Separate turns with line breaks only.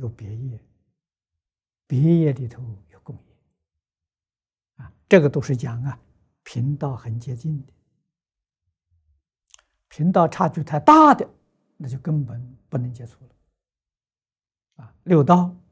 有别业，别业里头有共业，这个都是讲频道很接近的，频道差距太大的，那就根本不能接触了。六道